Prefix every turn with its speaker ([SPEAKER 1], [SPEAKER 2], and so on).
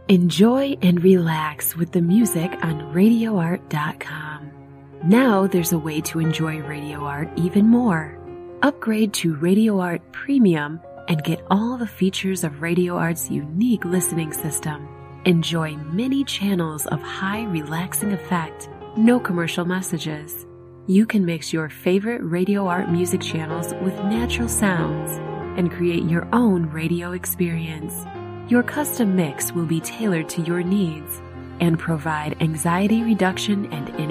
[SPEAKER 1] Enjoy and relax with the music on RadioArt.com. Now there's a way to enjoy Radio Art even more. Upgrade to Radio Art Premium and get all the features of Radio Art's unique listening system. Enjoy many channels of high relaxing effect, no commercial messages. You can mix your favorite Radio Art music channels with natural sounds and create your own radio experience. Your custom mix will be tailored to your needs and provide anxiety reduction and